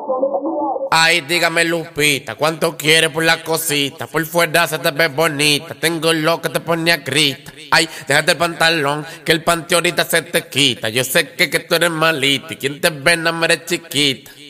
Ay, dígame Lupita, ¿cuánto quieres por la cosita? Por fuera se te ve bonita, tengo lo que te pone a grita. Ay, déjate el pantalón, que el panty ahorita se te quita. Yo sé que tú eres malita y quien te ve no me eres chiquita.